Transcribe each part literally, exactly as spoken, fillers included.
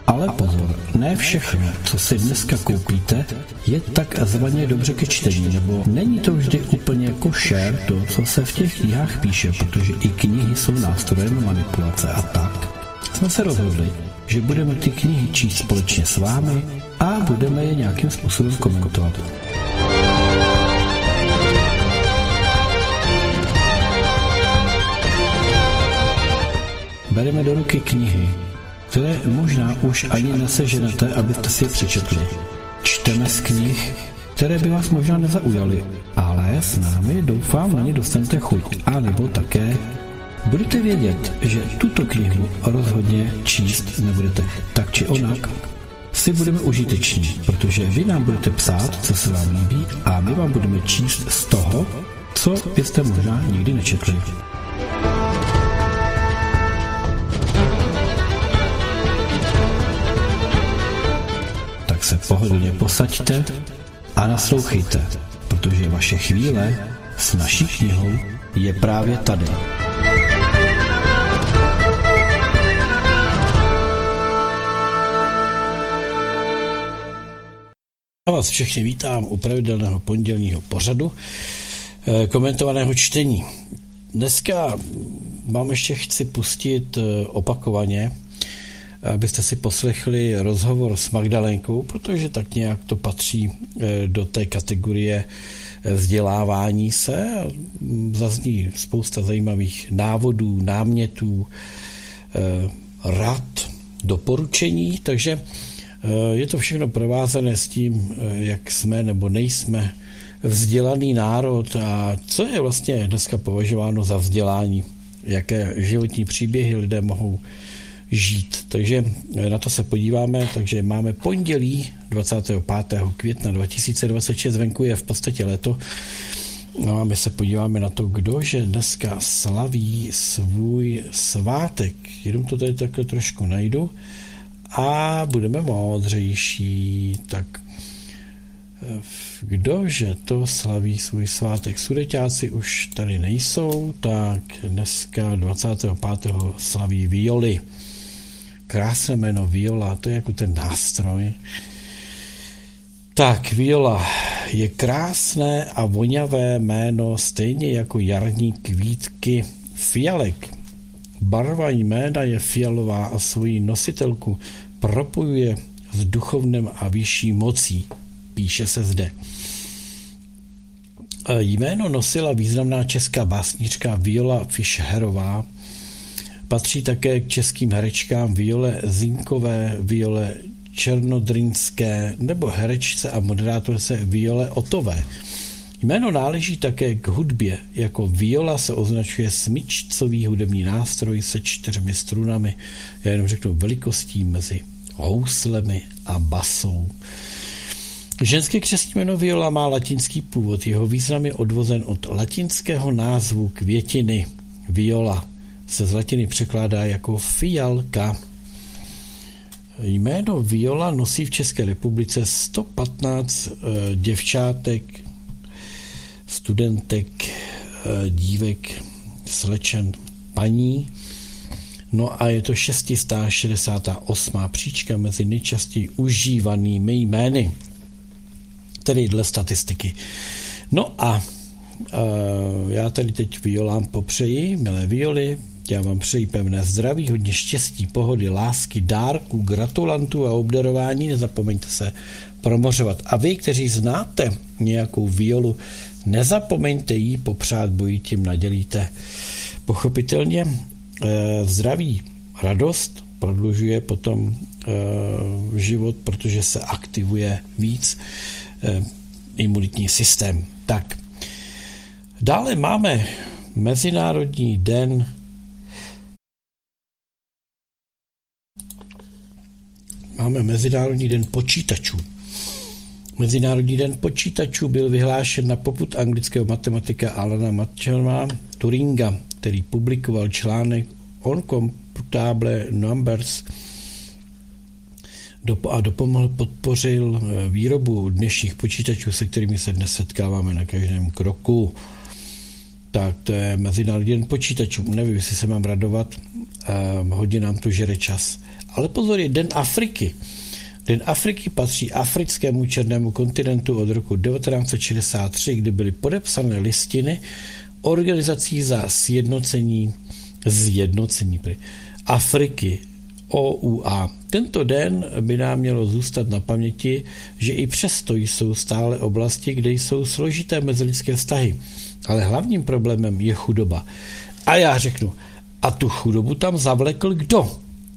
Ale pozor, ne všechno, co si dneska koupíte, je takzvaně dobře ke čtení, nebo není to vždy úplně košer to, co se v těch knihách píše, protože i knihy jsou nástrojem manipulace a tak. Jsme se rozhodli, že budeme ty knihy číst společně s vámi a budeme je nějakým způsobem komentovat. Bereme do ruky knihy, které možná už ani neseženete, abyste si je přečetli. Čteme z knih, které by vás možná nezaujaly, ale s námi doufám na ně dostanete chuť. A nebo také budete vědět, že tuto knihu rozhodně číst nebudete. Tak či onak si budeme užiteční, protože vy nám budete psát, co se vám líbí, a my vám budeme číst z toho, co byste možná nikdy nečetli. Se pohodlně posaďte a naslouchejte, protože vaše chvíle s naší knihou je právě tady. Já vás všechny vítám u pravidelného pondělního pořadu komentovaného čtení. Dneska vám ještě chci pustit opakovaně, abyste si poslechli rozhovor s Magdalénkou, protože tak nějak to patří do té kategorie vzdělávání se. Zazní spousta zajímavých návodů, námětů, rad, doporučení, takže je to všechno provázané s tím, jak jsme nebo nejsme vzdělaný národ a co je vlastně dneska považováno za vzdělání, jaké životní příběhy lidé mohou žít. Takže na to se podíváme. Takže máme pondělí dvacátého pátého května dva tisíce dvacet šest, venku je v podstatě léto. No a my se podíváme na to, kdože dneska slaví svůj svátek. Jenom to tady takhle trošku najdu a budeme moudřejší. Tak kdože to slaví svůj svátek? Sudeťáci už tady nejsou, tak dneska dvacátého pátého slaví Violy. Krásné jméno Viola, to je jako ten nástroj. Tak, Viola je krásné a voňavé jméno, stejně jako jarní kvítky fialek. Barva jména je fialová a svoji nositelku propojuje s duchovnem a vyšší mocí, píše se zde. Jméno nosila významná česká básnířka Viola Fischerová. Patří také k českým herečkám Viole Zinkové, Viole Černodrynské nebo herečce a moderátorce Viole Otové. Jméno náleží také k hudbě. Jako viola se označuje smyčcový hudební nástroj se čtyřmi strunami, já jenom řeknu velikostí mezi houslemi a basou. Ženské křestní jméno Viola má latinský původ. Jeho význam je odvozen od latinského názvu květiny. Viola se z latiny překládá jako fialka. Jméno Viola nosí v České republice sto patnáct e, děvčátek, studentek, e, dívek, slečen, paní. No a je to šest set šedesát osm příčka mezi nejčastěji užívanými jmény, tedy dle statistiky. No a e, já tady teď Violám popřeji, milé Violy, já vám přeji pevné zdraví, hodně štěstí, pohody, lásky, dárků, gratulantů a obdarování. Nezapomeňte se promořovat. A vy, kteří znáte nějakou Violu, nezapomeňte jí popřát, bo ji tím nadělíte. Pochopitelně zdraví, radost prodlužuje potom život, protože se aktivuje víc imunitní systém. Tak, dále máme Mezinárodní den Máme Mezinárodní den počítačů. Mezinárodní den počítačů byl vyhlášen na popud anglického matematika Alana Matchema Turinga, který publikoval článek On Computable Numbers a dopomohl, podpořil výrobu dnešních počítačů, se kterými se dnes setkáváme na každém kroku. Tak to je Mezinárodní den počítačů. Nevím, jestli se mám radovat, hodně nám to žere čas. Ale pozor, je Den Afriky. Den Afriky patří africkému černému kontinentu od roku devatenáct set šedesát tři, kdy byly podepsané listiny organizací za sjednocení, zjednocení Afriky, O U A. Tento den by nám mělo zůstat na paměti, že i přesto jsou stále oblasti, kde jsou složité mezilidské vztahy. Ale hlavním problémem je chudoba. A já řeknu, a tu chudobu tam zavlekl kdo?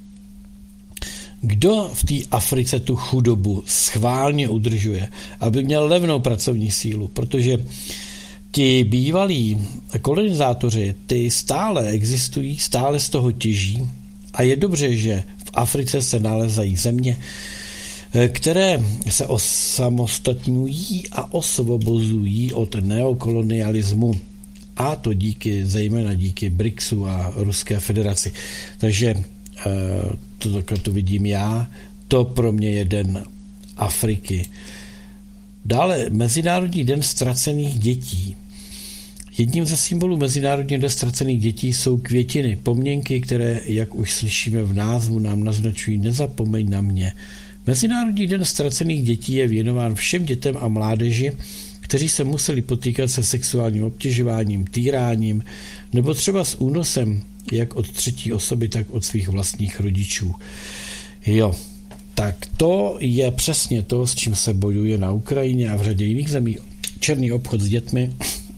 Kdo v té Africe tu chudobu schválně udržuje, aby měl levnou pracovní sílu? Protože ti bývalí kolonizátoři, ty stále existují, stále z toho těží a je dobře, že v Africe se nalezají země, které se osamostatňují a osvobozují od neokolonialismu. A to díky, zejména díky BRICSu a Ruské federaci. Takže to, to, to vidím já, to pro mě je Den Afriky. Dále Mezinárodní den ztracených dětí. Jedním ze symbolů Mezinárodního den ztracených dětí jsou květiny, pomněnky, které, jak už slyšíme v názvu, nám naznačují nezapomeň na mě. Mezinárodní den ztracených dětí je věnován všem dětem a mládeži, kteří se museli potýkat se sexuálním obtěžováním, týráním nebo třeba s únosem jak od třetí osoby, tak od svých vlastních rodičů. Jo, tak to je přesně to, s čím se bojuje na Ukrajině a v řadě jiných zemí. Černý obchod s dětmi,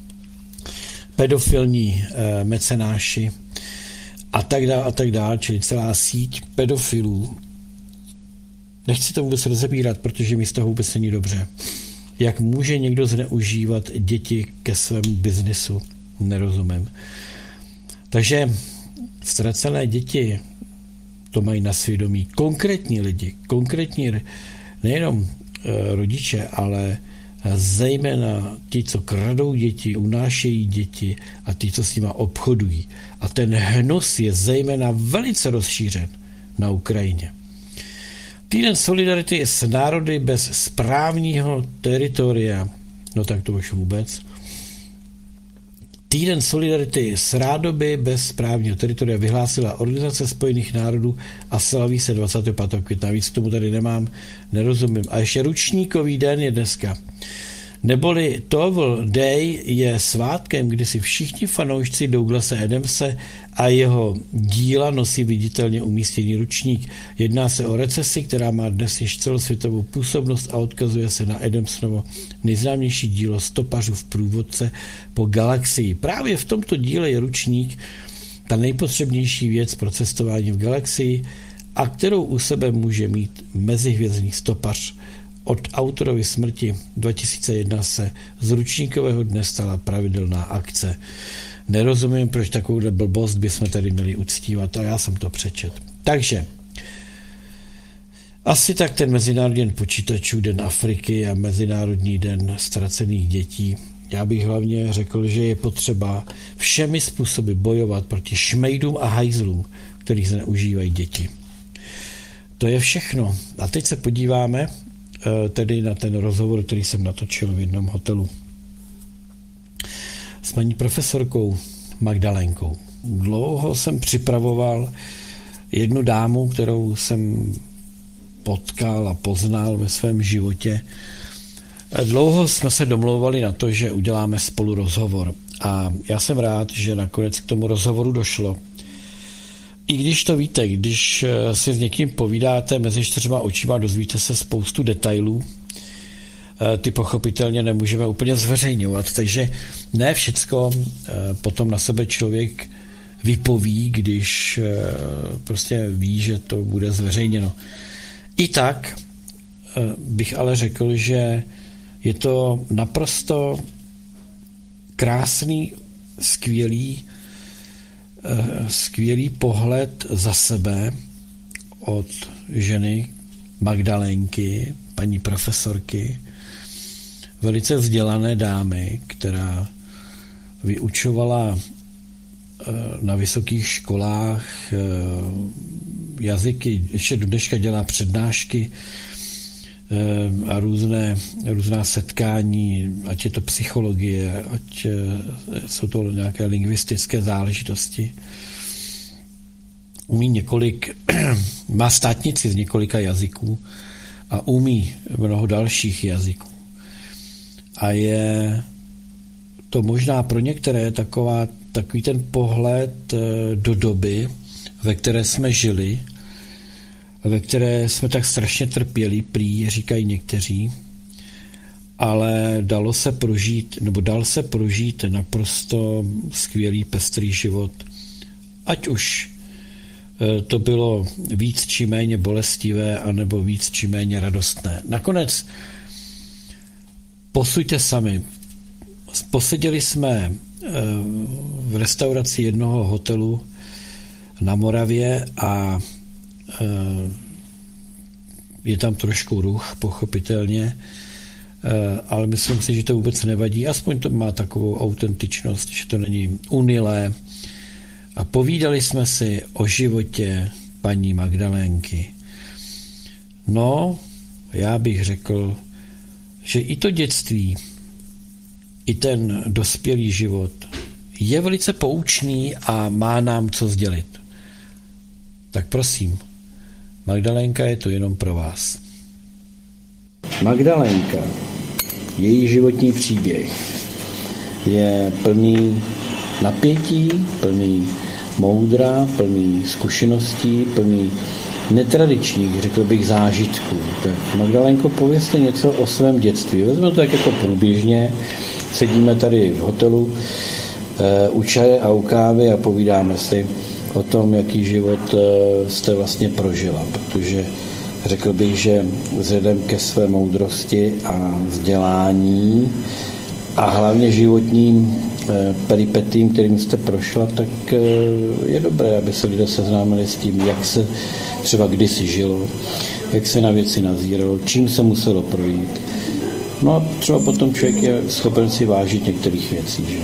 pedofilní e, mecenáši a tak dále a tak dále, čili celá síť pedofilů. Nechci to vůbec rozebírat, protože mi z toho vůbec není dobře. Jak může někdo zneužívat děti ke svému biznisu? Nerozumím. Takže ztracené děti to mají na svědomí konkrétní lidi, konkrétní nejenom e, rodiče, ale zejména ti, co kradou děti, unášejí děti a ti, co s nima obchodují. A ten hnus je zejména velice rozšířen na Ukrajině. Týden solidarity s národy bez správního teritoria, no tak to už vůbec. Týden solidarity s rádoby bez správního teritoria vyhlásila Organizace spojených národů a slaví se dvacátého pátého května. Víc k tomu tady nemám, nerozumím. A ještě ručníkový den je dneska. Neboli Towel Day je svátkem, kdy si všichni fanoušci Douglase Adamse a jeho díla nosí viditelně umístěný ručník. Jedná se o recesi, která má dnes již celosvětovou působnost a odkazuje se na Adamsovo nejznámější dílo Stopařů v průvodce po galaxii. Právě v tomto díle je ručník ta nejpotřebnější věc pro cestování v galaxii a kterou u sebe může mít mezihvězdný stopař. Od autorovy smrti dva tisíce jedna se z ručníkového dne stala pravidelná akce. Nerozumím, proč takovou blbost bychom tady měli uctívat, a já jsem to přečet. Takže asi tak ten Mezinárodní den počítačů, Den Afriky a Mezinárodní den ztracených dětí. Já bych hlavně řekl, že je potřeba všemi způsoby bojovat proti šmejdům a hajzlům, kterých zneužívají děti. To je všechno. A teď se podíváme tedy na ten rozhovor, který jsem natočil v jednom hotelu s paní profesorkou Magdalénkou. Dlouho jsem připravoval jednu dámu, kterou jsem potkal a poznal ve svém životě. Dlouho jsme se domlouvali na to, že uděláme spolu rozhovor. A já jsem rád, že nakonec k tomu rozhovoru došlo. I když to víte, když si s někým povídáte mezi čtyřma očima, dozvíte se spoustu detailů, ty pochopitelně nemůžeme úplně zveřejňovat, takže ne všecko potom na sebe člověk vypoví, když prostě ví, že to bude zveřejněno. I tak bych ale řekl, že je to naprosto krásný, skvělý, skvělý pohled za sebe od ženy Magdalénky, paní profesorky, velice vzdělané dámy, která vyučovala na vysokých školách jazyky, ještě do dneška dělá přednášky a různé, různá setkání, ať je to psychologie, ať jsou to nějaké lingvistické záležitosti. umí několik, má státnici z několika jazyků a umí mnoho dalších jazyků. A je to možná pro některé taková, takový ten pohled do doby, ve které jsme žili, ve které jsme tak strašně trpěli, prý, říkají někteří, ale dalo se prožít, nebo dal se prožít naprosto skvělý, pestrý život. Ať už to bylo víc či méně bolestivé, anebo víc či méně radostné. Nakonec posuďte sami. Poseděli jsme v restauraci jednoho hotelu na Moravě a je tam trošku ruch, pochopitelně, ale myslím si, že to vůbec nevadí. Aspoň to má takovou autentičnost, že to není unilé. A povídali jsme si o životě paní Magdalénky. No, já bych řekl, že i to dětství, i ten dospělý život je velice poučný a má nám co sdělit. Tak prosím, Magdalénka je tu jenom pro vás. Magdalénka, její životní příběh je plný napětí, plný moudra, plný zkušeností, plný netradičních, řekl bych, zážitků. Tak Magdalénko, povězte něco o svém dětství. Vezmeme to tak jako průběžně, sedíme tady v hotelu e, u čaje a u kávy a povídáme si o tom, jaký život e, jste vlastně prožila, protože řekl bych, že vzhledem ke své moudrosti a vzdělání a hlavně životním e, peripetím, kterým jste prošla, tak e, je dobré, aby se lidé seznámili s tím, jak se třeba kdysi žilo, jak se na věci nazíralo, čím se muselo projít. No a třeba potom člověk je schopen si vážit některých věcí, že?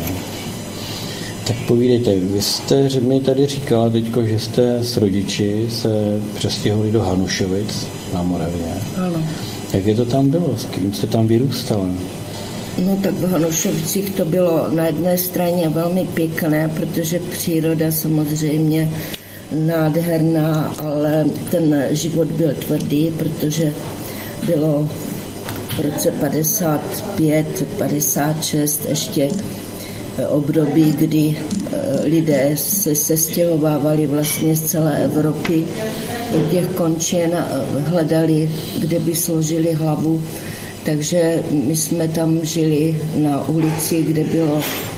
Tak povídejte, vy jste mi tady říkala teďko, že jste s rodiči se přestěhovali do Hanušovic na Moravě. Ano. Jak je to tam bylo? S kým jste tam vyrůstala? No tak v Hanušovicích to bylo na jedné straně velmi pěkné, protože příroda samozřejmě nádherná, ale ten život byl tvrdý, protože bylo v roce padesát pět padesát šest ještě období, kdy lidé se sestěhovávali vlastně z celé Evropy do těch končin, hledali, kde by složili hlavu. Takže my jsme tam žili na ulici, kde bylo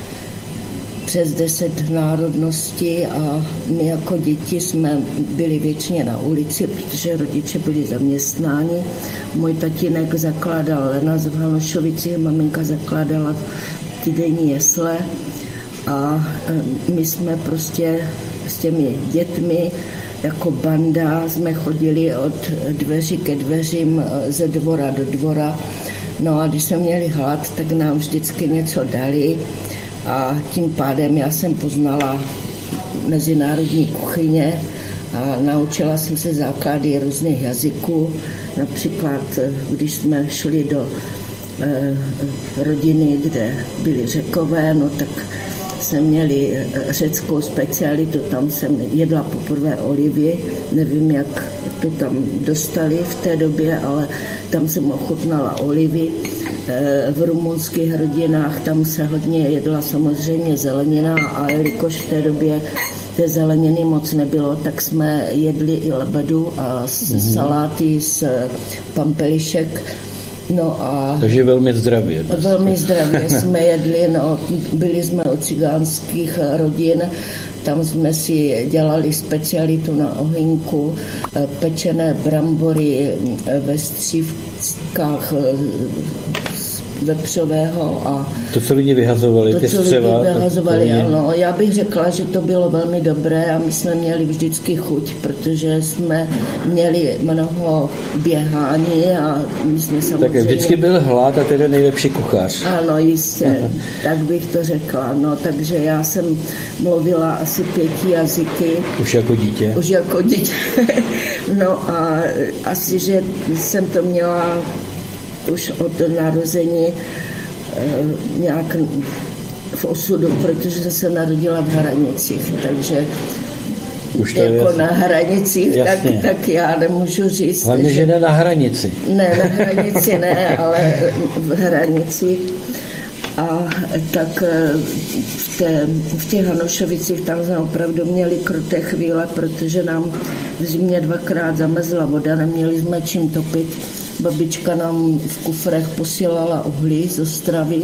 přes deset národností a my jako děti jsme byli většině na ulici, protože rodiče byli zaměstnáni. Můj tatínek zakládal Lenas v Hanušovicích, maminka zakládala týdenní jesle a my jsme prostě s těmi dětmi jako banda jsme chodili od dveří ke dveřím, ze dvora do dvora. No a když jsme měli hlad, tak nám vždycky něco dali a tím pádem já jsem poznala mezinárodní kuchyně a naučila jsem se základy různých jazyků. Například, když jsme šli do eh, rodiny, kde byli Řekové, no tak jsme měli řeckou specialitu, tam jsem jedla poprvé olivy, nevím, jak to tam dostali v té době, ale tam jsem ochutnala olivy. V rumunských rodinách tam se hodně jedla samozřejmě zelenina a jelikož v té době té zeleniny moc nebylo, tak jsme jedli i lebedu a mm-hmm. saláty z pampelišek. No a takže velmi zdravě. Velmi zdravě jsme jedli, no, byli jsme u cigánských rodin, tam jsme si dělali specialitu na ohýnku, pečené brambory ve střívkách vepřového a to, co lidi vyhazovali, to, ty co střeva, lidi vyhazovali, ano. Já bych řekla, že to bylo velmi dobré a my jsme měli vždycky chuť, protože jsme měli mnoho běhání a my jsme samozřejmě... Tak vždycky byl hlad a tedy nejlepší kuchař. Ano, jistě, tak bych to řekla. No, takže já jsem mluvila asi pěti jazyky. Už jako dítě? Už jako dítě. No a asi, že jsem to měla už od narození nějak v osudu, protože jsem se narodila v Hranicích, takže Už to jako je na hranicích, tak, tak já nemůžu říct. Hlavně, že ne na hranici. Ne, na hranici ne, ale v hranici. A tak v, té, v těch Hanušovicích tam jsme opravdu měli kruté chvíle, protože nám v zimě dvakrát zamezla voda, neměli jsme čím topit. Babička nám v kufrech posílala uhlí z Ostravy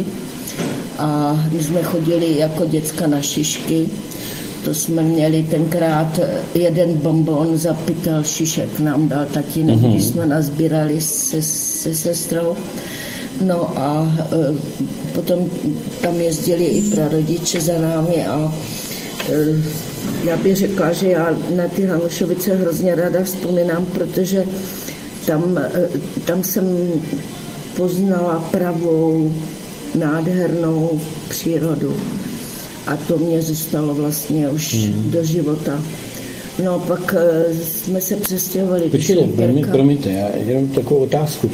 a my jsme chodili jako děcka na šišky. To jsme měli tenkrát jeden bonbon za pytel šišek nám dal tatínek, mm-hmm. když jsme nazbírali se, se sestrou. No a e, potom tam jezdili i prarodiče za námi a e, já bych řekla, že já na ty Hanušovice hrozně ráda vzpomínám, protože tam, e, tam jsem poznala pravou, nádhernou přírodu a to mě zůstalo vlastně už hmm. do života. No pak e, jsme se přestěhovali do Šumperka. Promiňte, já jenom takovou otázku.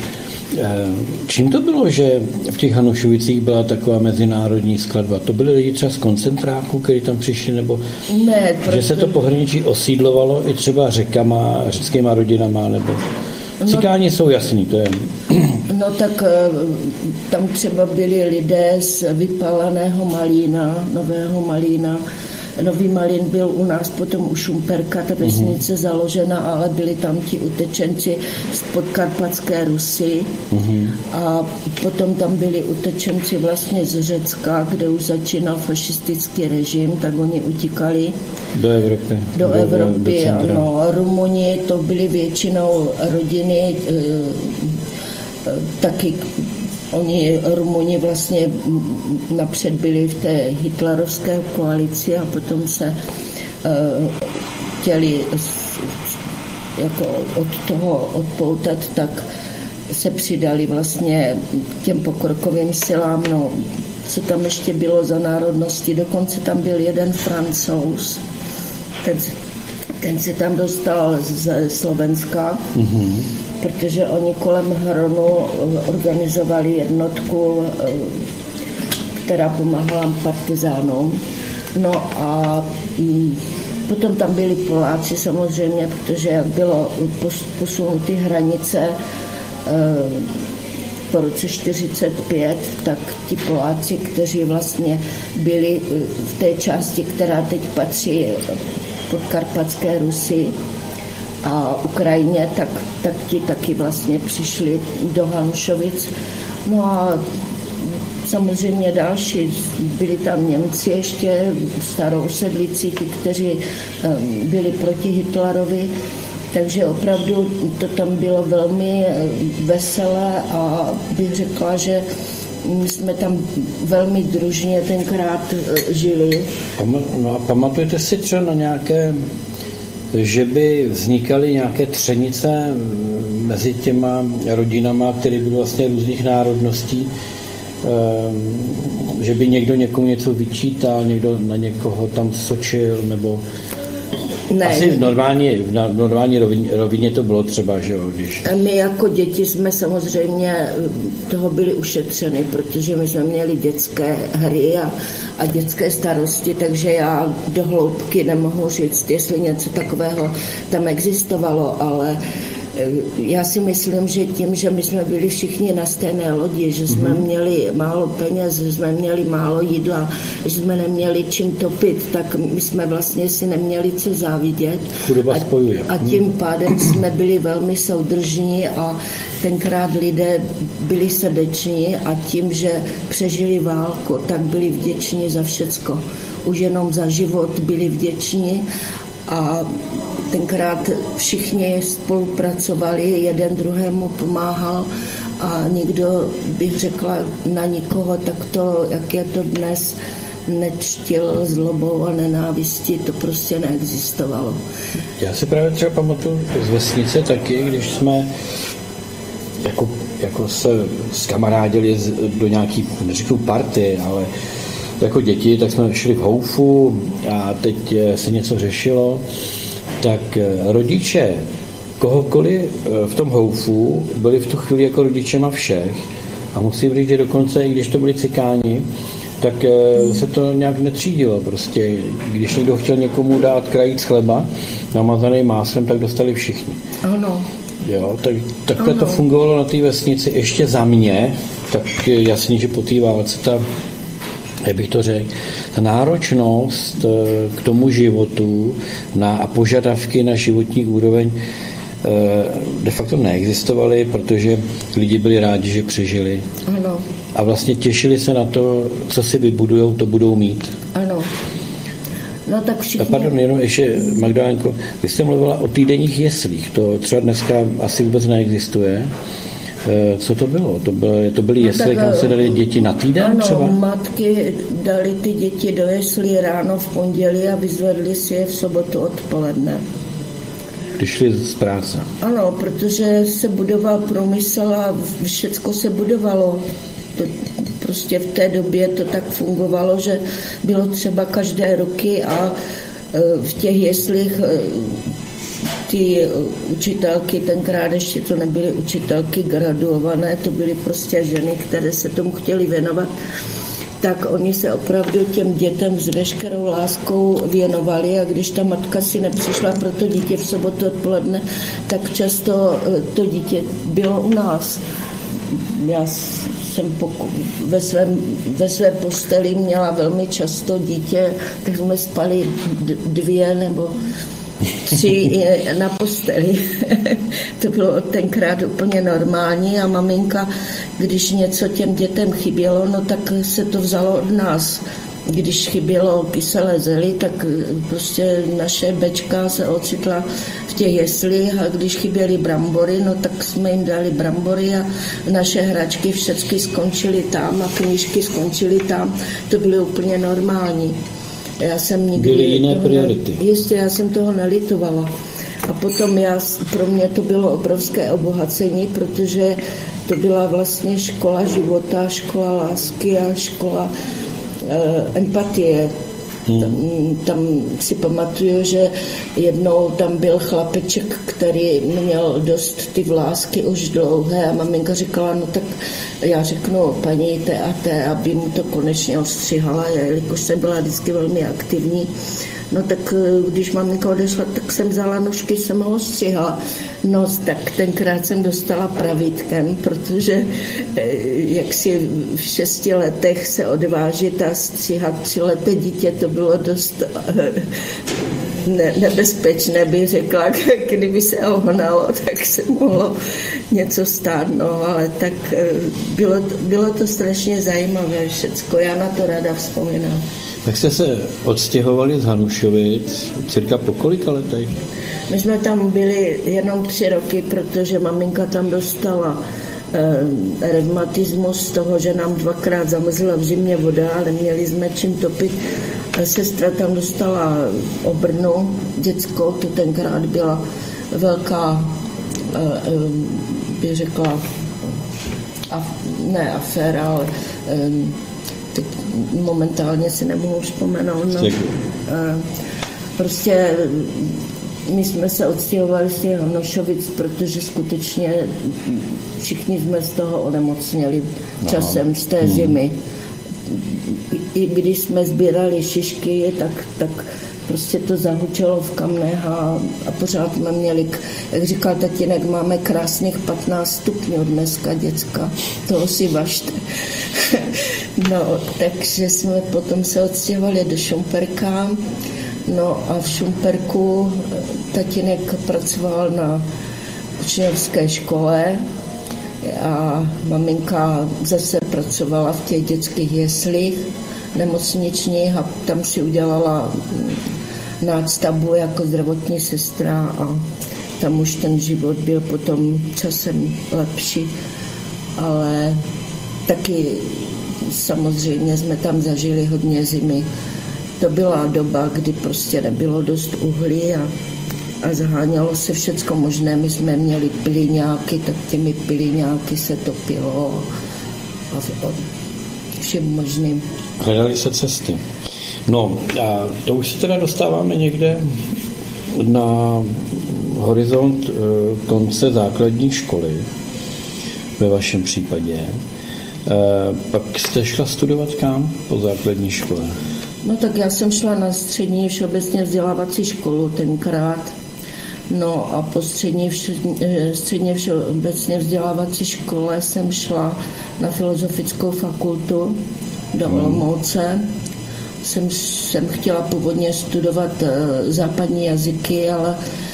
Čím to bylo, že v těch Hanušovicích byla taková mezinárodní skladba? To byly lidi třeba z koncentráku, kteří tam přišli, nebo ne, proto... že se to pohraničí osídlovalo i třeba řekama, řeckýma rodinama, nebo cikáni no, jsou jasný, to je... No tak tam třeba byli lidé z vypáleného Malína, Nového Malína. Nový Malín byl u nás potom u Šumperka, ta vesnice mm-hmm. založena, ale byli tam ti utečenci z podkarpatské Rusy mm-hmm. a potom tam byli utečenci vlastně z Řecka, kde už začínal fašistický režim, tak oni utíkali do Evropy. Do, do Evropy, do ano. Rumuni to byly většinou rodiny e, e, taky. Oni, Rumuni, vlastně napřed byli v té hitlerovské koalici a potom se uh, chtěli jako od toho odpoutat, tak se přidali vlastně k těm pokrokovým silám. No, co tam ještě bylo za národnosti, dokonce tam byl jeden Francouz, ten, ten se tam dostal ze Slovenska, mm-hmm. protože oni kolem Hronu organizovali jednotku, která pomáhala partizánům. No a potom tam byli Poláci samozřejmě, protože jak bylo posunuty hranice po roce čtyřicet pět, tak ti Poláci, kteří vlastně byli v té části, která teď patří podkarpatské Rusy a Ukrajině, tak, tak ti taky vlastně přišli do Hanušovic. No a samozřejmě další, byli tam Němci ještě, starousedlíci, ti, kteří byli proti Hitlerovi, takže opravdu to tam bylo velmi veselé a bych řekla, že jsme tam velmi družně tenkrát žili. No a pamatujete si třeba na nějaké, že by vznikaly nějaké třenice mezi těma rodinama, které byly vlastně různých národností, že by někdo někomu něco vyčítal, někdo na někoho tam sočil, nebo... Ne. Asi v normální, v normální rovině, rovině to bylo třeba, že jo, když... My jako děti jsme samozřejmě toho byli ušetřeni, protože my jsme měli dětské hry a, a dětské starosti, takže já do hloubky nemohu říct, jestli něco takového tam existovalo, ale já si myslím, že tím, že my jsme byli všichni na stejné lodi, že jsme mm-hmm. měli málo peněz, že jsme měli málo jídla, že jsme neměli čím topit, tak my jsme vlastně si neměli co závidět. A, a tím pádem jsme byli velmi soudržní a tenkrát lidé byli srdeční a tím, že přežili válku, tak byli vděční za všecko. Už jenom za život byli vděční a tenkrát všichni spolupracovali, jeden druhému pomáhal a nikdo, bych řekla, na nikoho takto, jak je to dnes, nečtil zlobou a nenávistí, to prostě neexistovalo. Já si právě třeba pamatuju z vesnice taky, když jsme jako, jako se zkamarádili do nějaký, neřeknu party, ale jako děti, tak jsme šli v houfu a teď se něco řešilo, tak rodiče kohokoliv v tom houfu byli v tu chvíli jako rodičema všech a musím říct, že dokonce, i když to byli cikáni, tak se to nějak netřídilo. Prostě, když někdo chtěl někomu dát krajíc chleba namazaný máslem, tak dostali všichni. Ano. Jo, tak, takhle ano. to fungovalo na té vesnici ještě za mě, tak jasně, že po té válce ta, jak bych to řekl, ta náročnost k tomu životu na, a požadavky na životní úroveň de facto neexistovaly, protože lidi byli rádi, že přežili. Ano. A vlastně těšili se na to, co si vybudujou, to budou mít. Ano. No tak všichni... A pardon, jenom ještě, Magdalénko, vy jste mluvila o týdenních jeslích, to třeba dneska asi vůbec neexistuje. Co to bylo? To byly, to byly jesle, no kam se dali děti na týden ano, třeba? Ano, matky dali ty děti do jeslí ráno v pondělí a vyzvedli si je v sobotu odpoledne. Když šli z práce. Ano, protože se budoval průmysl a všecko se budovalo. To, prostě v té době to tak fungovalo, že bylo třeba každé roky a v těch jeslích ty učitelky, tenkrát ještě to nebyly učitelky graduované, to byly prostě ženy, které se tomu chtěly věnovat, tak oni se opravdu těm dětem s veškerou láskou věnovali a když ta matka si nepřišla pro to dítě v sobotu odpoledne, tak často to dítě bylo u nás. Já jsem poku- ve, svém, ve své posteli měla velmi často dítě, tak jsme spali dvě nebo tři na posteli. To bylo tenkrát úplně normální a maminka, když něco těm dětem chybělo, no tak se to vzalo od nás. Když chybělo kyselé zely, tak prostě naše bečka se ocitla v těch jeslích a když chyběly brambory, no tak jsme jim dali brambory a naše hračky všechny skončily tam a knížky skončily tam. To bylo úplně normální. Já jsem nikdy... Byly jiné priority. Jistě, já jsem toho nelitovala. A potom já, pro mě to bylo obrovské obohacení, protože to byla vlastně škola života, škola lásky a škola empatie. Hmm. Tam, tam si pamatuju, že jednou tam byl chlapeček, který měl dost ty vlásky už dlouhé a maminka říkala, no tak já řeknu paní té a té, aby mu to konečně ostřihala, jelikož jsem byla vždycky velmi aktivní. No tak když maminka odešla, tak jsem vzala nožky, jsem ho ostřihala. No tak tenkrát jsem dostala pravítkem, protože jak si v šesti letech se odvážit a stříhat třileté dítě, to bylo dost ne, nebezpečné, bych řekla. Kdyby se ohnalo, tak se mohlo něco stát, no ale tak bylo, bylo to strašně zajímavé všecko, já na to ráda vzpomínám. Tak jste se odstěhovali z Hanušovic cirka po kolika letech? My jsme tam byli jenom tři roky, protože maminka tam dostala eh, revmatismus z toho, že nám dvakrát zamrzla v zimě voda, ale měli jsme čím topit. Sestra tam dostala obrnu dětskou, to tenkrát byla velká, eh, eh, bych řekla, af, ne aféra, ale eh, teď momentálně si nemohu vzpomenout. No. Prostě my jsme se odstěhovali z těch Hanušovic, protože skutečně všichni jsme z toho onemocněli časem z té zimy. I když jsme sbírali šišky, tak, tak prostě to zahučelo v kamnech a, a pořád jsme měli, jak říkal tatínek, máme krásných patnáct stupňů dneska, děcka, toho si važte. No, takže jsme potom se odstěhovali do Šumperka, no a v Šumperku tatínek pracoval na učňovské škole a maminka zase pracovala v těch dětských jeslích nemocničních a tam si udělala nástavbu jako zdravotní sestra a tam už ten život byl potom časem lepší, ale taky samozřejmě jsme tam zažili hodně zimy. To byla doba, kdy prostě nebylo dost uhlí a, a zahánělo se všecko možné. My jsme měli plyňáky, tak těmi plyňáky se topilo a, a všem možným. Hledali se cesty. No a to už se teda dostáváme někde na horizont konce základní školy, ve vašem případě. Pak jste šla studovat kam po základní škole? No tak já jsem šla na střední všeobecně vzdělávací školu tenkrát. No a po střední, středně všeobecně vzdělávací škole jsem šla na filozofickou fakultu do Olomouce. Jsem, jsem chtěla původně studovat západní jazyky, ale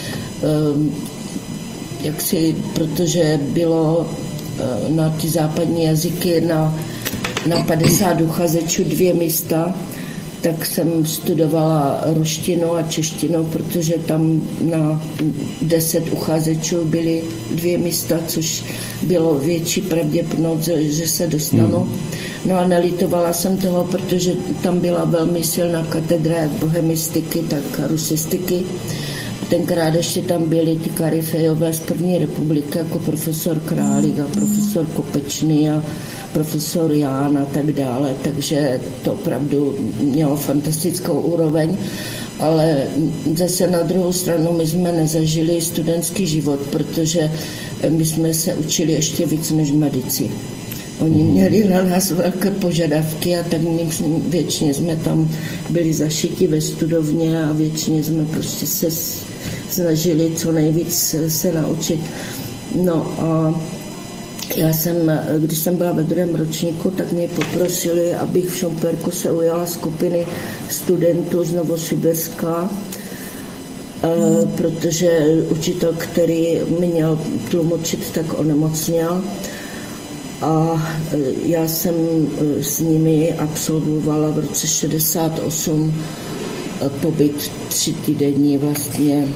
jaksi, protože bylo na ty západní jazyky na, na padesát uchazečů dvě místa, tak jsem studovala ruštinu a češtinu, protože tam na deset uchazečů byly dvě místa, což bylo větší pravděpodobnost, že se dostanu. Hmm. No a nelitovala jsem toho, protože tam byla velmi silná katedra jak bohemistiky, tak rusistiky. Tenkrát ještě tam byli ty Karifejové z první republiky, jako profesor Králík a profesor Kopečný a profesor Ján a tak dále, takže to opravdu mělo fantastickou úroveň, ale zase na druhou stranu my jsme nezažili studentský život, protože my jsme se učili ještě víc než medici. Oni měli na nás velké požadavky a tak my většině jsme tam byli zašiti ve studovně a většině jsme prostě se snažili co nejvíc se naučit. No a já jsem, když jsem byla ve druhém ročníku, tak mě poprosili, abych v Šumperku se ujala skupiny studentů z Novosibirska, hmm. protože učitel, který měl tlumočit, tak onemocněl. A já jsem s nimi absolvovala v roce šedesát osm pobyt tři týdenní vlastně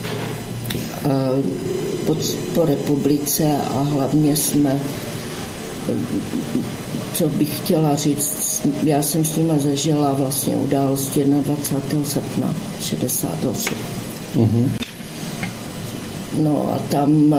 po, po republice a hlavně jsme, co bych chtěla říct, já jsem s nima zažila vlastně události dvacátého prvního srpna šedesát osm. Mm-hmm. No a tam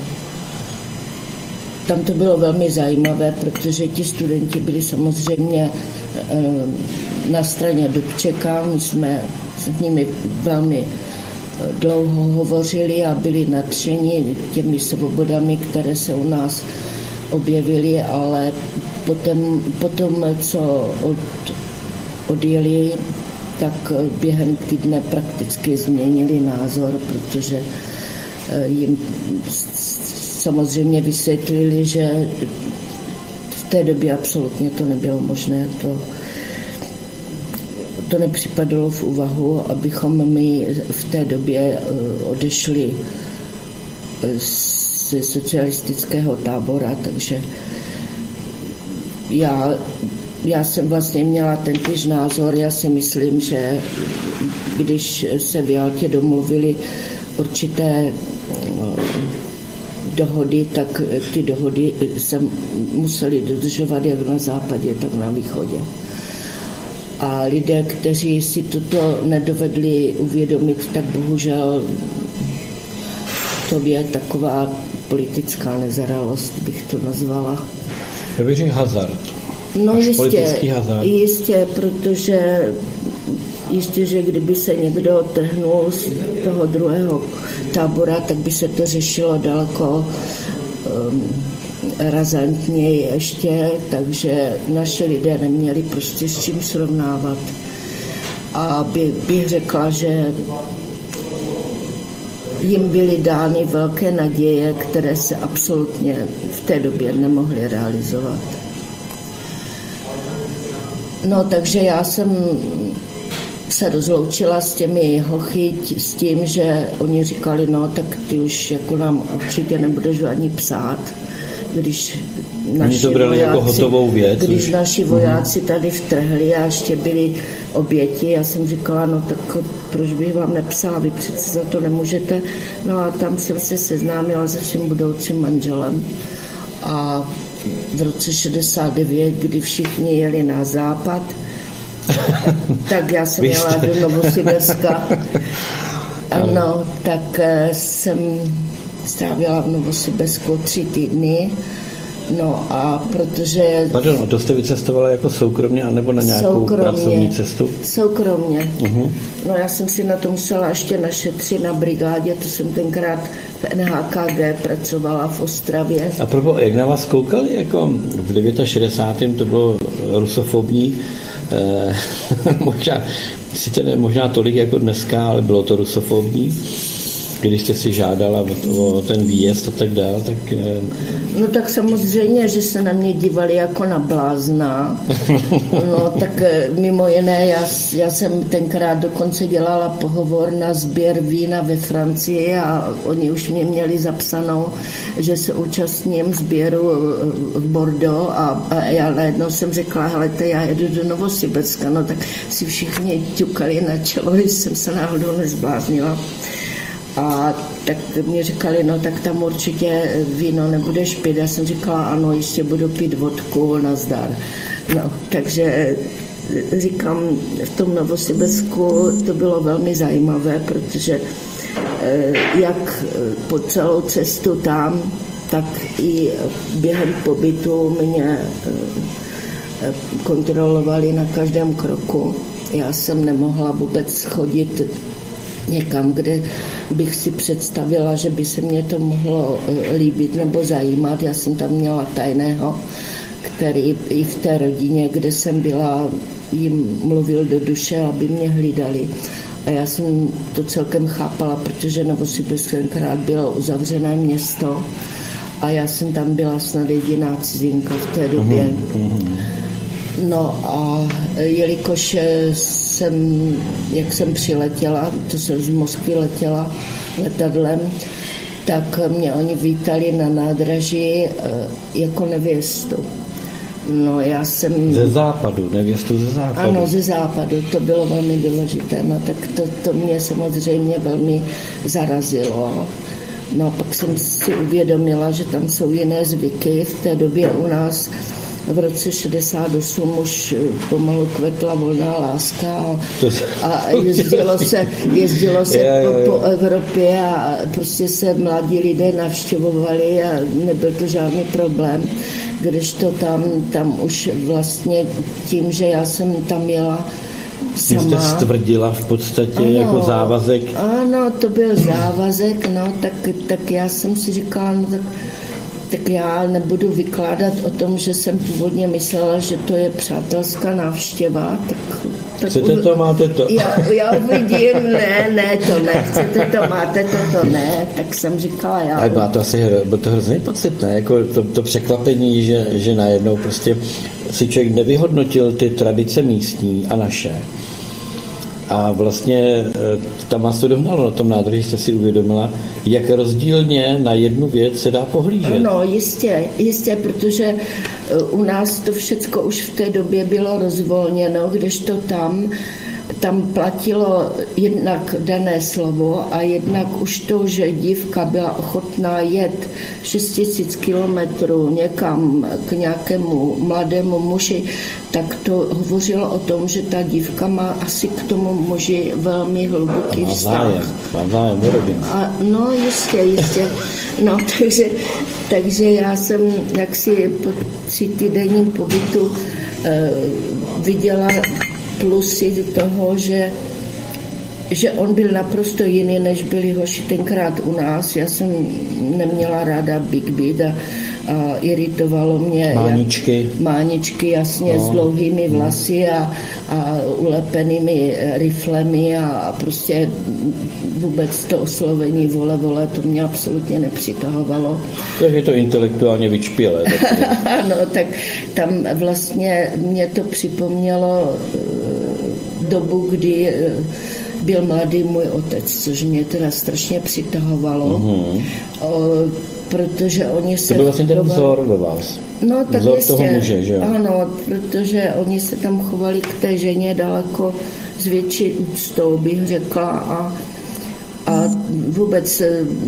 Tam to bylo velmi zajímavé, protože ti studenti byli samozřejmě na straně Dubčeka. My jsme s nimi velmi dlouho hovořili a byli nadšeni těmi svobodami, které se u nás objevily, ale potom, potom co od, odjeli, tak během týdne prakticky změnili názor, protože jim samozřejmě vysvětlili, že v té době absolutně to nebylo možné, to, to nepřipadalo v úvahu, abychom my v té době odešli z socialistického tábora, takže já, já jsem vlastně měla tentýž názor, já si myslím, že když se v Jaltě domluvili určité dohody, tak ty dohody se museli dodržovat jak na západě, tak na východě. A lidé, kteří si toto nedovedli uvědomit, tak bohužel to je taková politická nezralost, bych to nazvala. Já bych řekl hazard. No Až jistě, hazard. jistě, protože jistě, že kdyby se někdo trhnul z toho druhého tábora, tak by se to řešilo daleko um, razantněji ještě, takže naše lidé neměli prostě s čím srovnávat. A by, bych řekla, že jim byly dány velké naděje, které se absolutně v té době nemohly realizovat. No, takže já jsem se rozloučila s těmi hochy s tím, že oni říkali, no tak ty už jako nám určitě nebudeš ani psát, když naši, vojáci, jako hotovou věc, když naši vojáci tady vtrhli a ještě byli oběti. Já jsem říkala, no tak proč bych vám nepsala, vy přece za to nemůžete. No a tam jsem se seznámila se svým budoucím manželem. A v roce šedesát devět, kdy všichni jeli na západ, tak já jsem jela do Novosibirska. Ano, tak jsem strávila v Novosibirsku tři týdny No a protože... Pardon, a to jste vycestovala jako soukromně, anebo na nějakou soukromně, pracovní cestu? Soukromně. Uh-huh. No já jsem si na to musela ještě našetřit na brigádě, to jsem tenkrát v N H K G pracovala v Ostravě. A proto, jak na vás koukali, jako v šedesátém devátém to bylo rusofobní, eh, možná, sice ne, možná tolik jako dneska, ale bylo to rusofobní. Když jste si žádala o, o ten výjezd a tak dále, tak... No tak samozřejmě, že se na mě dívali jako na blázna. No tak mimo jiné, já, já jsem tenkrát dokonce dělala pohovor na sběr vína ve Francii a oni už mě měli zapsanou, že se účastním sběru v Bordeaux a, a já najednou jsem řekla, helejte, já jedu do Novosibirska, no tak si všichni ťukali na čelo, že jsem se náhodou nezbláznila. A tak mě říkali, no tak tam určitě víno nebudeš pít. Já jsem říkala, ano, jistě budu pít vodku, nazdar. No, takže říkám, v tom Novosibirsku to bylo velmi zajímavé, protože jak po celou cestu tam, tak i během pobytu mě kontrolovali na každém kroku. Já jsem nemohla vůbec chodit někam, kde bych si představila, že by se mě to mohlo líbit nebo zajímat. Já jsem tam měla tajného, který i v té rodině, kde jsem byla, jim mluvil do duše, aby mě hlídali. A já jsem to celkem chápala, protože Novosibirsk tenkrát bylo uzavřené město a já jsem tam byla snad jediná cizinka v té době. No a jelikož jsem, jak jsem přiletěla, to jsem z Moskvy letěla letadlem, tak mě oni vítali na nádraží jako nevěstu. No já jsem... Ze západu, nevěstu ze západu. Ano, ze západu, to bylo velmi důležité, no tak to, to mě samozřejmě velmi zarazilo. No a pak jsem si uvědomila, že tam jsou jiné zvyky. V té době u nás v roce šedesát osm už pomalu kvetla volná láska a, a jezdilo se, jezdilo se je, je, je. Po, po Evropě a prostě se mladí lidé navštěvovali a nebyl to žádný problém. Kdežto tam, tam už vlastně tím, že já jsem tam jela sama. Vy jste stvrdila v podstatě ano, jako závazek. Ano, to byl závazek, no, tak, tak já jsem si říkala, no tak tak já nebudu vykládat o tom, že jsem původně myslela, že to je přátelská návštěva. Tak, tak chcete to, máte to. Já, já uvidím, ne, ne, to ne, chcete to, máte to, to ne, tak jsem říkala já. Ale byla to asi bylo to hrozně pocit, ne? Jako to, to překvapení, že, že najednou prostě si člověk nevyhodnotil ty tradice místní a naše. A vlastně tam vás to dohnalo na tom nádrži, jste si uvědomila, jak rozdílně na jednu věc se dá pohlížet. Ano, jistě, jistě, protože u nás to všecko už v té době bylo rozvolněno, kdežto tam, tam platilo jednak dané slovo a jednak už to, že dívka byla ochotná jet šest tisíc kilometrů někam k nějakému mladému muži, tak to hovořilo o tom, že ta dívka má asi k tomu muži velmi hluboký vztah. Má zájem, a no jistě, jistě. No, takže, takže já jsem jaksi po třítýdenním pobytu eh, viděla plusy toho, že, že on byl naprosto jiný, než byli hoši tenkrát u nás. Já jsem neměla ráda Big Beat a, a iritovalo mě máničky, jak, máničky jasně no. S dlouhými vlasy a, a ulepenými riflemi a, a prostě vůbec to oslovení vole, vole, to mě absolutně nepřitahovalo. Takže je to intelektuálně vyčpělé. Ano, tak tam vlastně mě to připomnělo dobu, kdy byl mladý můj otec, což mě teda strašně přitahovalo, uh-huh. o, protože oni se... To byl vlastně ten vzor do vás. No, tak vzor jistě, toho muže, že jo? Ano, protože oni se tam chovali k té ženě daleko s větší úctou, bych řekla, a, a vůbec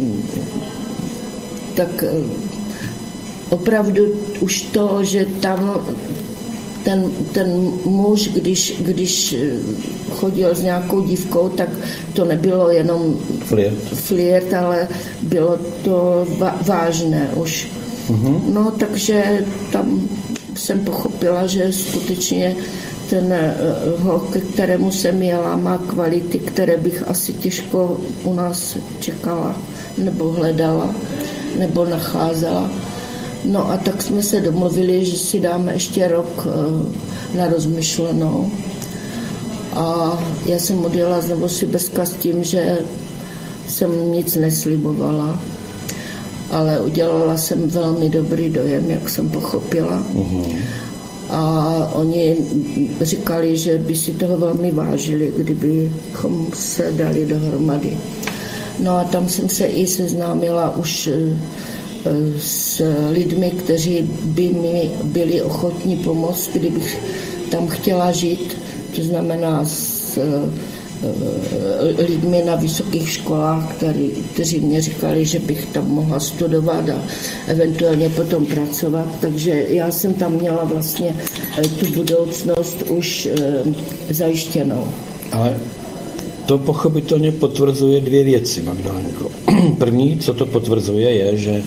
tak opravdu už to, že tam ten, ten muž, když, když chodil s nějakou dívkou, tak to nebylo jenom flirt, flirt ale bylo to vážné už. Uh-huh. No, takže tam jsem pochopila, že skutečně ten holk, ke kterému jsem jela, má kvality, které bych asi těžko u nás čekala, nebo hledala, nebo nacházela. No a tak jsme se domluvili, že si dáme ještě rok na rozmyšlenou. A já jsem odjela z Novosibirska s tím, že jsem nic neslibovala, ale udělala jsem velmi dobrý dojem, jak jsem pochopila. Uh-huh. A oni říkali, že by si toho velmi vážili, kdybychom se dali dohromady. No a tam jsem se i seznámila už s lidmi, kteří by mi byli ochotní pomoct, kdybych tam chtěla žít, to znamená s lidmi na vysokých školách, který, kteří mě říkali, že bych tam mohla studovat a eventuálně potom pracovat. Takže já jsem tam měla vlastně tu budoucnost už zajištěnou. Ale to pochopitelně potvrzuje dvě věci, Magdalenko. První, co to potvrzuje, je, že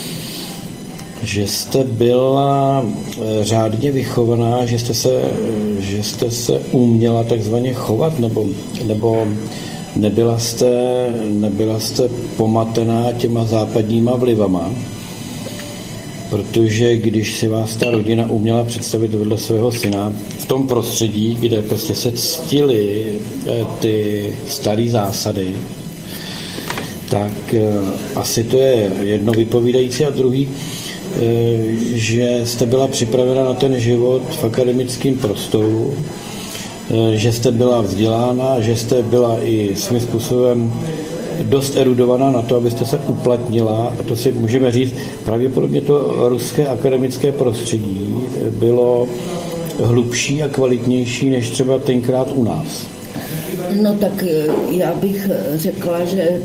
že jste byla řádně vychovaná, že jste se, že jste se uměla takzvaně chovat, nebo, nebo nebyla, jste, nebyla jste pomatená těma západníma vlivama, protože když si vás ta rodina uměla představit vedle svého syna v tom prostředí, kde prostě se ctily ty staré zásady, tak asi to je jedno vypovídající a druhý, že jste byla připravena na ten život v akademickém prostoru, že jste byla vzdělána, že jste byla i svým způsobem dost erudovaná na to, abyste se uplatnila. A to si můžeme říct, pravděpodobně to ruské akademické prostředí bylo hlubší a kvalitnější než třeba tenkrát u nás. No tak já bych řekla, že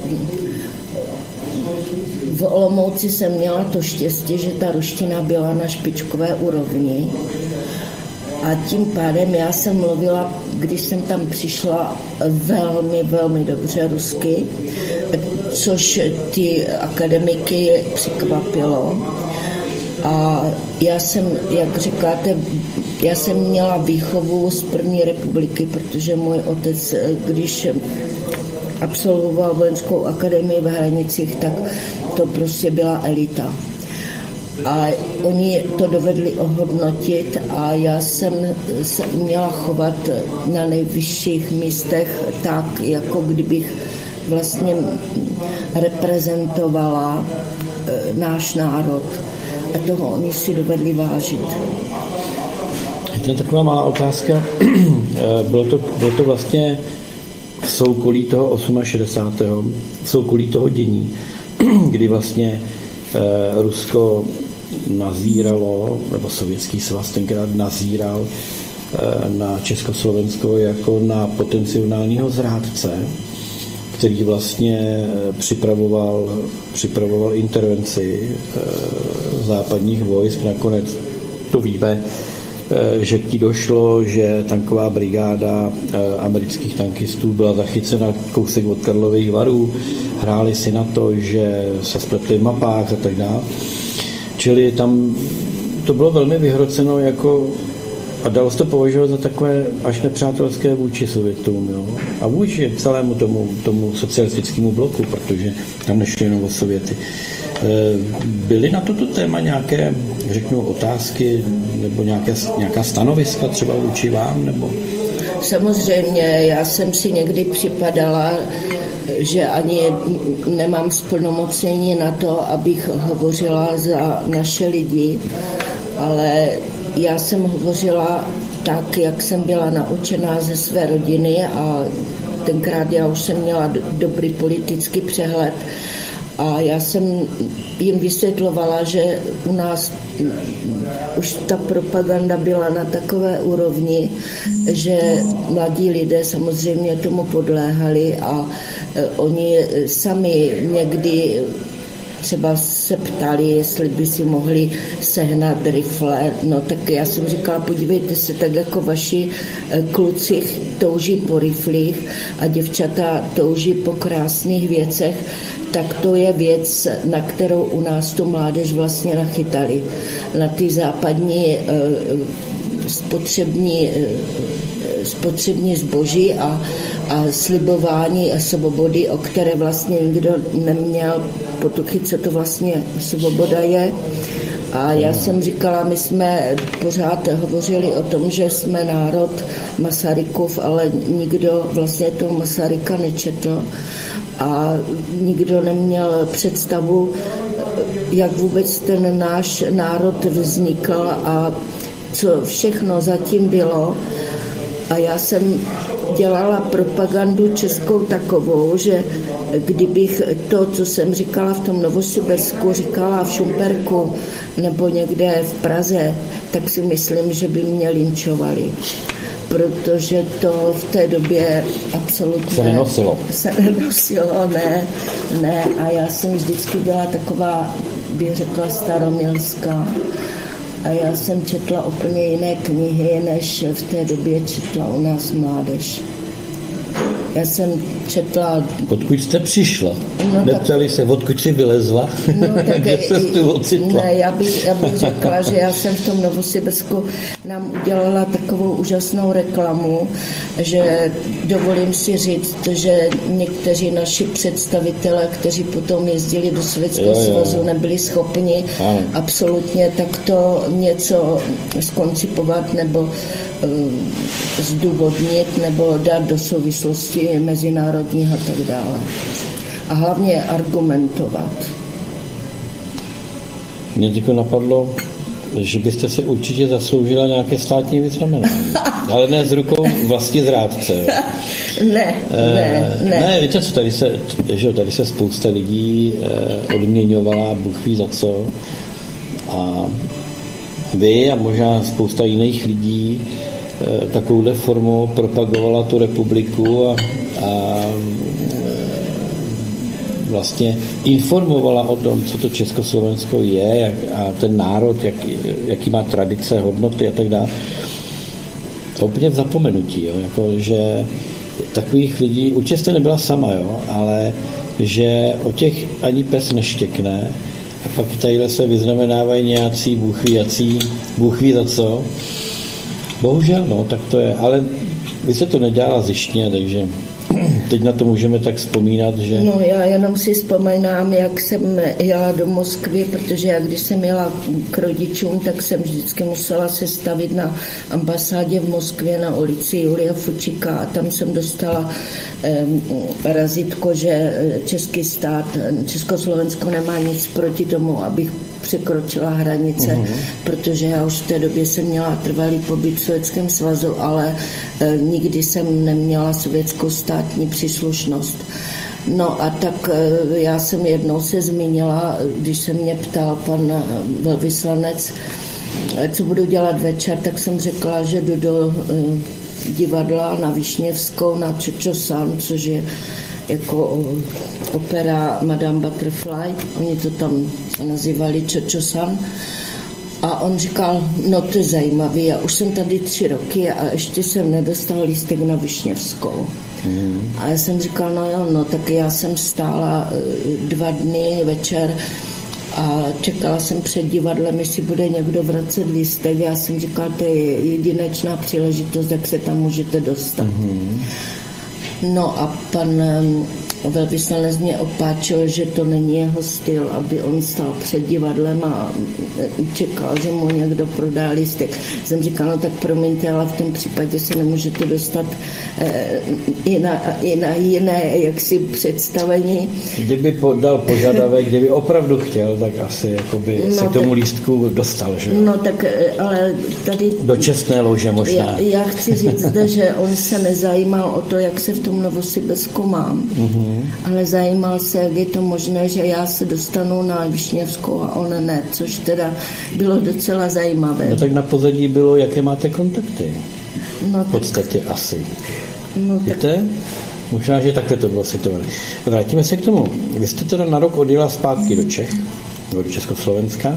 v Olomouci jsem měla to štěstí, že ta ruština byla na špičkové úrovni a tím pádem já jsem mluvila, když jsem tam přišla, velmi, velmi dobře rusky, což ty akademiky překvapilo. A já jsem, jak říkáte, já jsem měla výchovu z první republiky, protože můj otec, když absolvoval vojenskou akademii v Hranicích, tak to prostě byla elita. A oni to dovedli ohodnotit a já jsem se uměla chovat na nejvyšších místech tak, jako kdybych vlastně reprezentovala náš národ. A toho oni si dovedli vážit. To je taková malá otázka. Bylo to, bylo to vlastně v soukolí toho šedesátého osmého v soukolí toho dění, kdy vlastně eh, Rusko nazíralo, nebo Sovětský svaz tenkrát nazíral eh, na Československo jako na potenciálního zrádce, který vlastně připravoval, připravoval intervenci eh, západních vojsk. Nakonec to víme, že k ní došlo, že tanková brigáda amerických tankistů byla zachycena kousek od Karlových Varů, hráli si na to, že se spletli v mapách a tak dále. Čili tam to bylo velmi vyhroceno jako, a dalo se to považovat za takové až nepřátelské vůči Sovětům, jo? A vůči celému tomu, tomu socialistickému bloku, protože tam nešlo jenom o Sověty. Byly na toto téma nějaké, řeknu, otázky nebo nějaké, nějaká stanoviska třeba vůči vám? Nebo? Samozřejmě, já jsem si někdy připadala, že ani nemám splnomocnění na to, abych hovořila za naše lidi, ale já jsem hovořila tak, jak jsem byla naučená ze své rodiny a tenkrát já už jsem měla dobrý politický přehled. A já jsem jim vysvětlovala, že u nás už ta propaganda byla na takové úrovni, že mladí lidé samozřejmě tomu podléhali a oni sami někdy třeba se ptali, jestli by si mohli sehnat rifle. No tak já jsem říkala, podívejte se, tak jako vaši kluci touží po riflích a děvčata touží po krásných věcech, tak to je věc, na kterou u nás tu mládež vlastně nachytali. Na ty západní spotřební, spotřební zboží a, a slibování a svobody, o které vlastně nikdo neměl potuchy, co to vlastně svoboda je. A já jsem říkala, my jsme pořád hovořili o tom, že jsme národ Masarykův, ale nikdo vlastně toho Masaryka nečetl a nikdo neměl představu, jak vůbec ten náš národ vznikl a co všechno zatím bylo. A já jsem dělala propagandu českou takovou, že kdybych to, co jsem říkala v tom Novosibirsku, říkala v Šumperku nebo někde v Praze, tak si myslím, že by mě linčovali. Protože to v té době absolutně se nenosilo. Se nenosilo, ne, ne. A já jsem vždycky byla taková, bych řekla, staromilská. A já jsem četla úplně jiné knihy, než v té době četla u nás mládež. Já jsem četla... Odkud jste přišla? No, Neptali tak... se, odkud jsi vylezla? No, tak, Kde se tu ocitla? Ne, já bych, já bych řekla, že já jsem v tom Novosibirsku nám udělala takovou úžasnou reklamu, že dovolím si říct, že někteří naši představitelé, kteří potom jezdili do Sovětského svazu, nebyli schopni ano. absolutně takto něco zkoncipovat nebo zdůvodnit nebo dát do souvislosti mezinárodních a tak dále. A hlavně argumentovat. Mě děkuji napadlo, že byste se určitě zasloužila nějaké státní vyznamenání. Ale ne z rukou vlastní zrádce. Ne, ne, ne. Ne, víte co, tady se, že tady se spousta lidí odměňovala, Bůh ví za co. A vy a možná spousta jiných lidí takovouhle formou propagovala tu republiku a, a vlastně informovala o tom, co to Československo je jak, a ten národ, jak, jaký má tradice, hodnoty a tak dále. To úplně v zapomenutí, jo, jako, že takových lidí, určitě jste nebyla sama, jo, ale že o těch ani pes neštěkne a pak tadyhle se vyznamenávají nějací Bůh ví jací, Bůh ví za co. Bohužel, no, tak to je, ale vy se to nedělala zištně, takže teď na to můžeme tak vzpomínat, že... No já jenom si vzpomínám, jak jsem jela do Moskvy, protože já když jsem jela k rodičům, tak jsem vždycky musela se stavit na ambasádě v Moskvě na ulici Julia Fučíka a tam jsem dostala eh, razítko, že český stát, Československo nemá nic proti tomu, abych překročila hranice, uh-huh. protože já už v té době jsem měla trvalý pobyt v Sovětském svazu, ale e, nikdy jsem neměla sovětskou státní příslušnost. No a tak e, já jsem jednou se zmínila, když se mě ptal pan velvyslanec, co budu dělat večer, tak jsem řekla, že jdu do e, divadla na Višněvskou, na Čečosan, což je jako opera Madame Butterfly, oni to tam nazývali Čečosan. A on říkal, no to je zajímavý, já už jsem tady tři roky a ještě jsem nedostal lístek na Višněvskou. Mm. A já jsem říkal, no jo, no tak já jsem stála dva dny večer a čekala jsem před divadlem, jestli bude někdo vracet lístek. Já jsem říkal, to je jedinečná příležitost, jak se tam můžete dostat. Mm. No a pan velvyslanec mě opáčil, že to není jeho styl, aby on stál před divadlem a čekal, že mu někdo prodá lístek. Jsem říkal, no tak promiňte, ale v tom případě se nemůžete dostat eh, i, na, i na jiné jaksi představení. Kdyby dal požadavek, kdyby opravdu chtěl, tak asi jakoby no se k tomu tak, lístku dostal, že? No tak, ale tady... Do čestné lože možná. Já, já chci říct zde, že on se nezajímal o to, jak se v tom Novosibirsku mám. Mm-hmm. Ale zajímal se, jak je to možné, že já se dostanu na Višněvskou a on ne, což teda bylo docela zajímavé. No tak na pozadí bylo, jaké máte kontakty. No v podstatě tak, asi. No víte? možná, že takhle to bylo situované. Vrátíme se k tomu. Vy jste teda na rok odjela zpátky do Čech, do Československa.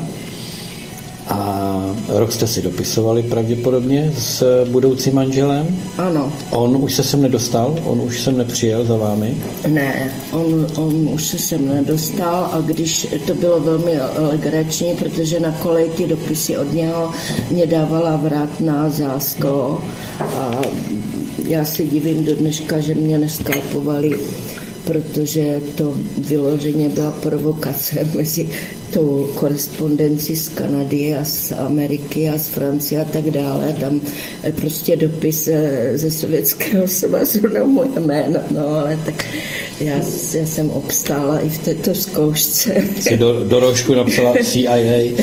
A rok jste si dopisovali pravděpodobně s budoucím manželem? Ano. On už se sem nedostal? On už sem nepřijel za vámi? Ne, on, on už se sem nedostal a když to bylo velmi legrační, protože na kolej ty dopisy od něho mě dávala vrátná Zásko a já si divím do dneška, že mě neskalpovali, protože to vyloženě byla provokace mezi tou korespondenci z Kanady a z Ameriky a z Francie a tak dále. Tam prostě dopis ze Sovětského svazu na moje jméno, no ale tak já, já jsem obstála i v této zkoušce. Jsi do, do rožku napsala C I A.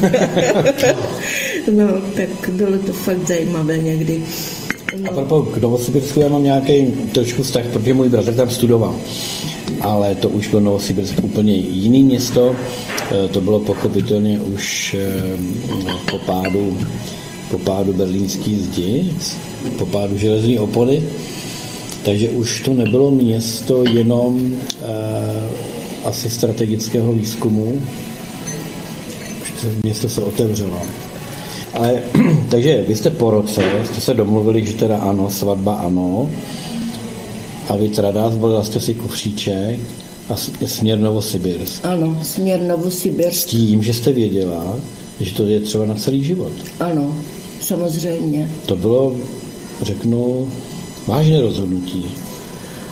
No, tak bylo to fakt zajímavé někdy. No. A propos k Novosibirsku já mám nějaký trošku vztah, protože můj bratr tam studoval. Ale to už bylo Novosibirsk úplně jiný město. To bylo pochopitelně už po pádu, po pádu berlínský zdi, po pádu železní opony. Takže už to nebylo město jenom eh, asi strategického výzkumu. Už to město se otevřelo. Ale, takže vy jste po roce, jste se domluvili, že teda ano, svatba ano, a vy teda zvolila jste si kufříček a směr Novosibirsk. Ano, směr Novosibirsk. S tím, že jste věděla, že to je třeba na celý život. Ano, samozřejmě. To bylo, řeknu, vážné rozhodnutí.